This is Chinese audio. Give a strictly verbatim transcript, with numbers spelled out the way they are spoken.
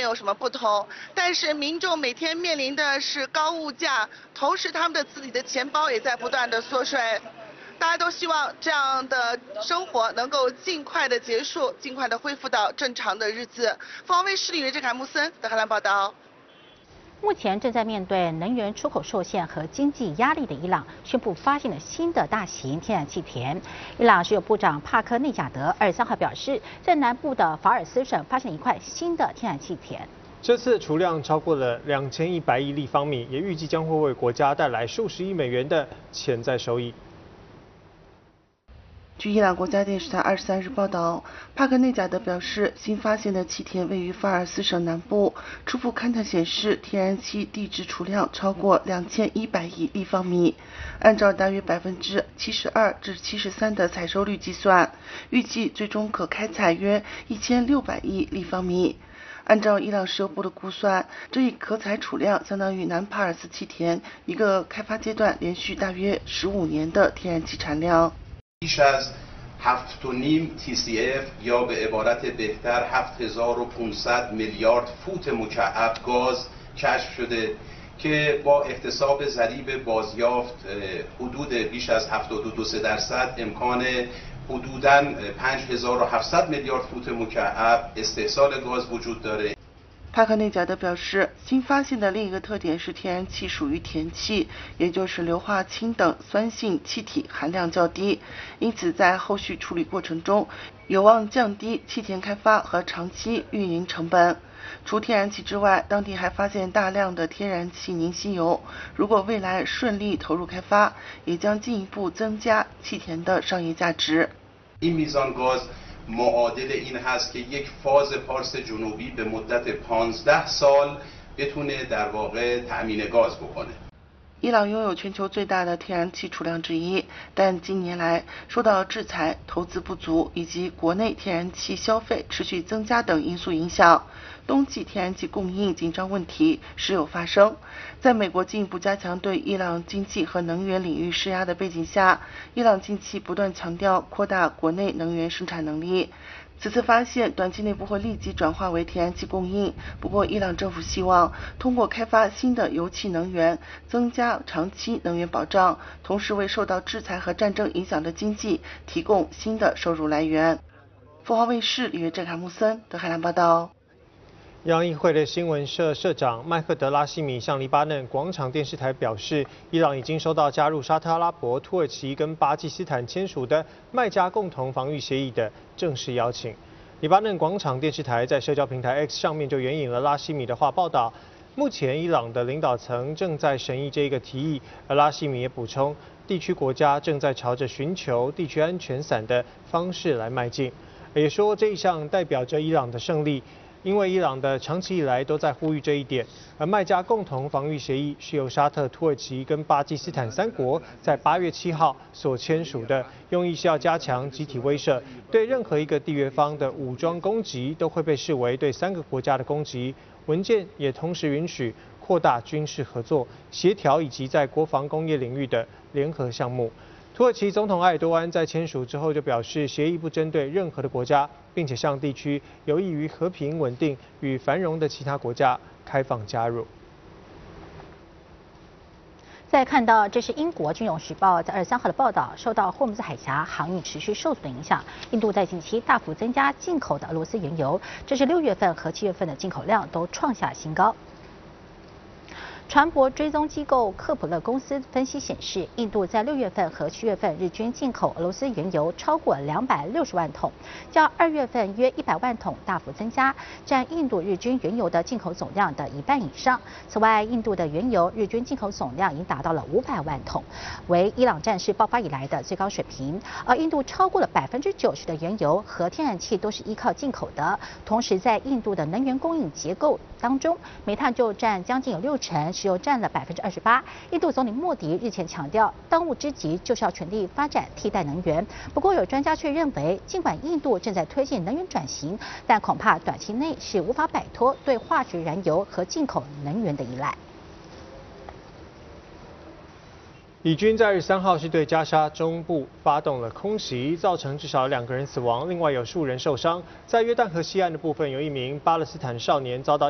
没有什么不同，但是民众每天面临的是高物价，同时他们的自己的钱包也在不断的缩水。大家都希望这样的生活能够尽快的结束，尽快的恢复到正常的日子。凤凰卫视记者郑凯木森德黑兰报道。 目前正在面对能源出口受限和经济压力的伊朗，宣布发现了新的大型天然气田。伊朗石油部长帕克内贾德二十三号表示，在南部的法尔斯省发现了一块新的天然气田。 这次储量超过了两千一百亿立方米，也预计将会为国家带来数十亿美元的潜在收益。 据伊朗国家电视台二十三日报道，帕克内贾德表示，新发现的气田位于法尔斯省南部，初步勘探显示，天然气地质储量超过两千一百亿立方米。按照大约百分之七十二至七十三的采收率计算，预计最终可开采约一千六百亿立方米。按照伊朗石油部的估算，这一可采储量相当于南帕尔斯气田一个开发阶段连续大约十五年的天然气产量。 بیش از هفت و نیم تی سی اف یا به عبارت بهتر هفت هزار و پانصد میلیارد فوت مکعب گاز کشف شده که با احتساب ضریب بازیافت حدود بیش از هفتاد و دو درصد امکان حدوداً پنج هزار و هفتصد میلیارد فوت مکعب استحصال گاز وجود داره. 帕克内贾德表示，新发现的另一个特点是天然气属于甜气，也就是硫化氢等酸性气体含量较低，因此在后续处理过程中有望降低气田开发和长期运营成本。除天然气之外，当地还发现大量的天然气凝稀油，如果未来顺利投入开发，也将进一步增加气田的商业价值。 این میزان گاز معادل این هست که یک فاز پارس جنوبی به مدت پانزده سال بتونه در واقع تأمین گاز بکنه. 伊朗拥有全球最大的天然气储量之一，但近年来受到制裁、投资不足以及国内天然气消费持续增加等因素影响，冬季天然气供应紧张问题时有发生。在美国进一步加强对伊朗经济和能源领域施压的背景下，伊朗近期不断强调扩大国内能源生产能力。此次发现短期内不会立即转化为天然气供应，不过伊朗政府希望通过开发新的油气能源，增加长期能源保障，同时为受到制裁和战争影响的经济提供新的收入来源。凤凰卫视里约郑卡木森德黑兰报道。 央议会的新闻社社长麦克德拉希米向黎巴嫩广场电视台表示，伊朗已经收到加入沙特阿拉伯、土耳其跟巴基斯坦签署的麦加共同防御协议的正式邀请。黎巴嫩广场电视台在社交平台 X 上面就援引了拉希米的话报道，目前伊朗的领导层正在审议这个提议，而拉希米也补充，地区国家正在朝着寻求地区安全伞的方式来迈进，也说这一项代表着伊朗的胜利。因为伊朗的长期以来都在呼吁这一点，而麦加共同防御协议是由沙特、土耳其跟巴基斯坦三国在八月七号所签署的，用意是要加强集体威慑，对任何一个缔约方的武装攻击都会被视为对三个国家的攻击。文件也同时允许扩大军事合作、协调以及在国防工业领域的联合项目。土耳其总统埃尔多安在签署之后就表示，协议不针对任何的国家，并且向地区有益于和平、稳定与繁荣的其他国家开放加入。 再看到，这是英国《金融时报》在二十三号的报道，受到霍姆兹海峡航运持续受阻的影响，印度在近期大幅增加进口的俄罗斯原油，这是六月份和七月份的进口量都创下新高。船舶追踪机构科普勒公司分析显示，印度在六月份和七月份日均进口俄罗斯原油超过两百六十万桶，较二月份约一百万桶大幅增加，占印度日均原油的进口总量的一半以上。此外，印度的原油日均进口总量已经达到了五百万桶，为伊朗战事爆发以来的最高水平。而印度超过了百分之九十的原油和天然气都是依靠进口的，同时在印度的能源供应结构当中，煤炭就占将近有六成。石油占了百分之二十八。印度总理莫迪日前强调，当务之急就是要全力发展替代能源。不过，有专家却认为，尽管印度正在推进能源转型，但恐怕短期内是无法摆脱对化石燃油和进口能源的依赖。 以军在二十三号是对加沙中部发动了空袭，造成至少两个人死亡，另外有数人受伤。在约旦河西岸的部分，有一名巴勒斯坦少年遭到